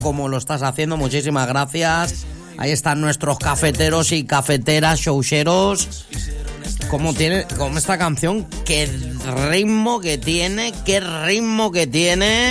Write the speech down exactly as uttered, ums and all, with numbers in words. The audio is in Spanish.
como lo estás haciendo, muchísimas gracias. Ahí están nuestros cafeteros y cafeteras, showcheros. Cómo tiene, como esta canción, qué ritmo que tiene, qué ritmo que tiene.